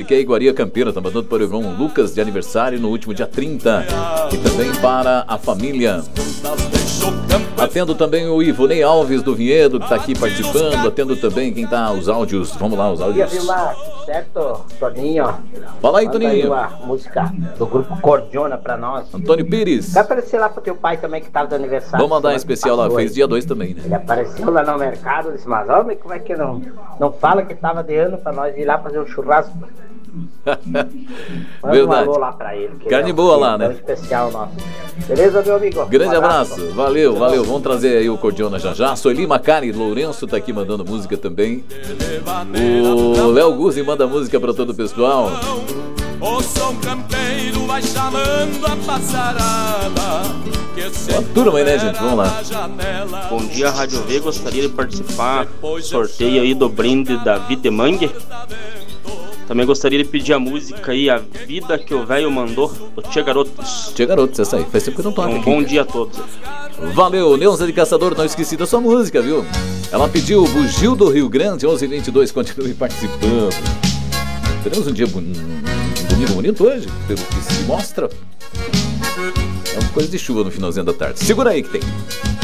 que é Iguaria Campeira, tá mandando para o irmão Lucas de aniversário no último dia 30. E também para a família. Atendo também o Ivonei Alves do Vinhedo, que tá aqui participando. Atendo também quem tá os áudios. Vamos lá, os áudios. Certo, Toninho? Fala aí, Toninho. A música do grupo Cordiona pra nós. Antônio Pires. Vai aparecer lá pro teu pai também, que tava do aniversário. Vamos mandar em especial lá, fez dia 2 também, né? Ele apareceu lá no mercado, disse, mas homem, como é que não fala que tava de ano pra nós ir lá fazer um churrasco? Verdade. Um alô lá pra ele. Carne boa lá, né? Especial nosso. Beleza, meu amigo? Grande abraço. Valeu. Vamos trazer aí o Cordiona já. Soeli Macari Lourenço tá aqui mandando música também. O Léo Guzzi manda música pra todo o pessoal. O som campeiro vai chamando a passarada. Uma turma aí, né, gente? Vamos lá. Bom dia, Rádio V. Gostaria de participar do sorteio aí do brinde da Videmangue. Também gostaria de pedir a música aí, A Vida que o Velho Mandou, do Tia Garotos. Tia Garotos, essa aí. Faz tempo que não toca aqui. Bom dia a todos. Valeu, Neuza de Caçador, não esqueci da sua música, viu? Ela pediu Bugio do Rio Grande, 11h22, continue participando. Teremos um domingo bonito hoje, pelo que se mostra. É uma coisa de chuva no finalzinho da tarde. Segura aí que tem.